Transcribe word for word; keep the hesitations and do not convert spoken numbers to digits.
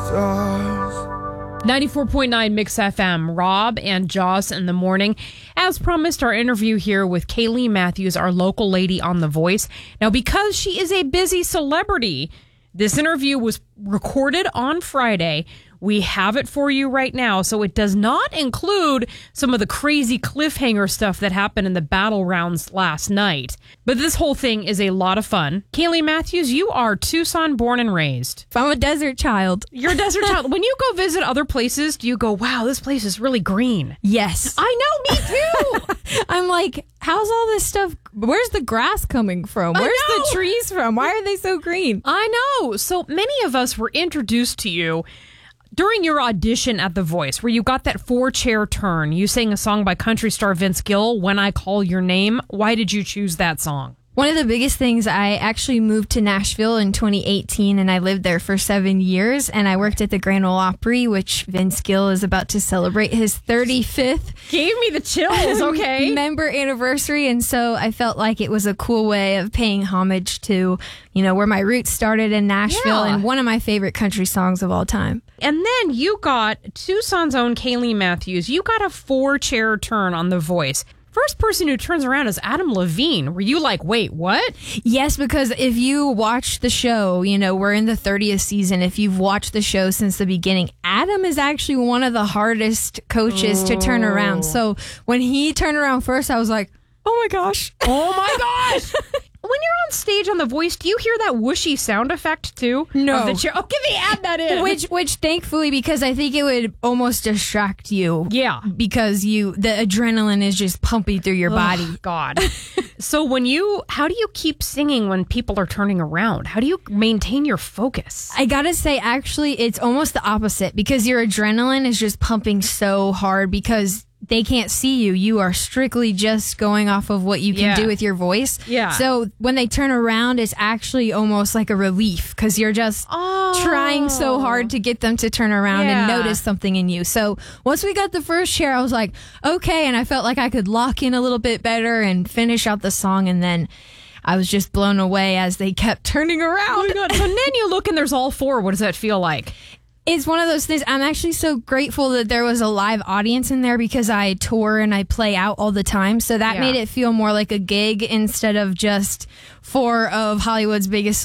stars. ninety-four point nine Mix F M, Rob and Joss in the morning. As promised, our interview here with Kaylee Matthews, our local lady on The Voice. Now, because she is a busy celebrity, this interview was recorded on Friday. We have it for you right now, so it does not include some of the crazy cliffhanger stuff that happened in the battle rounds last night. But this whole thing is a lot of fun. Kaylee Matthews, you are Tucson born and raised. I'm a desert child. You're a desert child. When you go visit other places, do you go, wow, this place is really green? Yes. I know, me too. I'm like, how's all this stuff? Where's the grass coming from? I Where's know. the trees from? Why are they so green? I know. So many of us were introduced to you during your audition at The Voice, where you got that four-chair turn. You sang a song by country star Vince Gill, When I Call Your Name. Why did you choose that song? One of the biggest things, I actually moved to Nashville in twenty eighteen, and I lived there for seven years, and I worked at the Grand Ole Opry, which Vince Gill is about to celebrate his thirty-fifth Gave me the chills, okay? member anniversary, and so I felt like it was a cool way of paying homage to, you know, where my roots started in Nashville, Yeah. and one of my favorite country songs of all time. And then you got Tucson's own Kaylee Matthews. You got a four-chair turn on The Voice. First person who turns around is Adam Levine. Were you like, wait, what? Yes, because if you watch the show, you know, we're in the thirtieth season. If you've watched the show since the beginning, Adam is actually one of the hardest coaches to turn around. So when he turned around first, I was like, oh my gosh. Oh my gosh. When you're on stage on The Voice, do you hear that whooshy sound effect too? No. Of the chair? Oh, give me, add that in. Which, which thankfully, because I think it would almost distract you. Yeah. Because you, the adrenaline is just pumping through your body. Oh, God. So when you, how do you keep singing when people are turning around? How do you maintain your focus? I gotta say, actually, it's almost the opposite because your adrenaline is just pumping so hard because they can't see you. You are strictly just going off of what you can Yeah. do with your voice. Yeah. So when they turn around, it's actually almost like a relief because you're just Oh. trying so hard to get them to turn around Yeah. and notice something in you. So once we got the first chair, I was like, okay. And I felt like I could lock in a little bit better and finish out the song. And then I was just blown away as they kept turning around. Oh my God. So then you look and there's all four. What does that feel like? It's one of those things. I'm actually so grateful that there was a live audience in there because I tour and I play out all the time. So that Yeah. made it feel more like a gig instead of just four of Hollywood's biggest